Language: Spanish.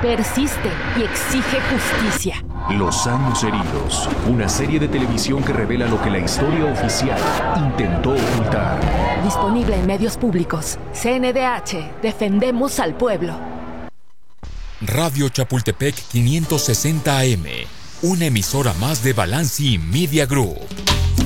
persiste y exige justicia. Los años heridos, una serie de televisión que revela lo que la historia oficial intentó ocultar. Disponible en medios públicos. CNDH, defendemos al pueblo. Radio Chapultepec 560 AM, una emisora más de Balanci Media Group.